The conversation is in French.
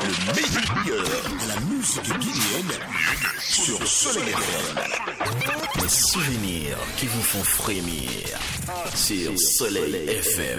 Le meilleur de la musique guinéenne sur Soleil FM. Les souvenirs qui vous font frémir sur Soleil FM.